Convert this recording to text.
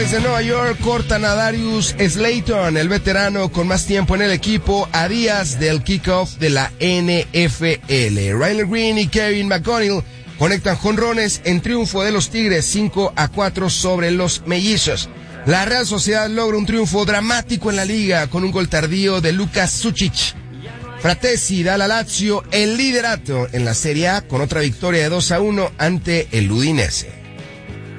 Desde Nueva York cortan a Darius Slayton, el veterano con más tiempo en el equipo, a días del kickoff de la NFL. Riley Green y Kevin McConnell conectan jonrones en triunfo de los Tigres 5-4 sobre los Mellizos. La Real Sociedad logra un triunfo dramático en la liga con un gol tardío de Lukas Sučić. Fratesi da a la Lazio el liderato en la Serie A con otra victoria de 2-1 ante el Udinese.